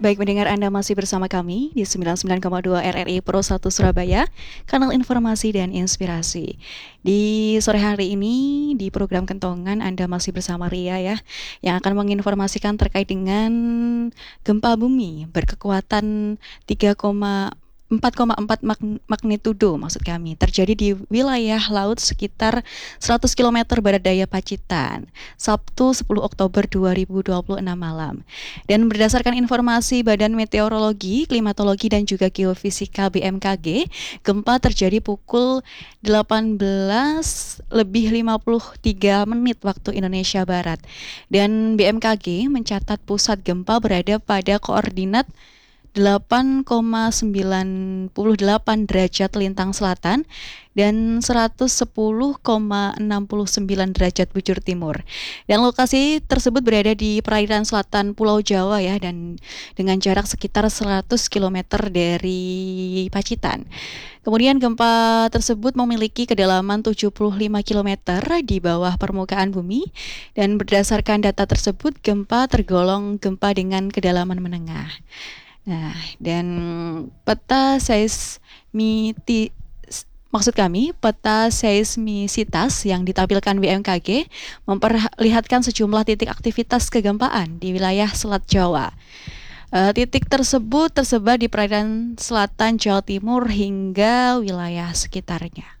Baik mendengar Anda masih bersama kami di 99,2 RRI Pro 1 Surabaya, kanal informasi dan inspirasi. Di sore hari ini di program Kentongan Anda masih bersama Ria ya, yang akan menginformasikan terkait dengan gempa bumi berkekuatan 4,4 magnitudo maksud kami terjadi di wilayah laut sekitar 100 km barat daya Pacitan, Sabtu 10 Oktober 2026 malam. Dan berdasarkan informasi Badan Meteorologi, Klimatologi dan juga Geofisika BMKG, gempa terjadi pukul 18:53 waktu Indonesia Barat. Dan BMKG mencatat pusat gempa berada pada koordinat 8,98 derajat lintang selatan dan 110,69 derajat bujur timur. Dan lokasi tersebut berada di perairan selatan Pulau Jawa ya, dan dengan jarak sekitar 100 km dari Pacitan. Kemudian gempa tersebut memiliki kedalaman 75 km di bawah permukaan bumi, dan berdasarkan data tersebut gempa tergolong gempa dengan kedalaman menengah. Nah, dan peta peta seismisitas yang ditampilkan BMKG memperlihatkan sejumlah titik aktivitas kegempaan di wilayah Selat Jawa. Titik tersebut tersebar di perairan selatan Jawa Timur hingga wilayah sekitarnya.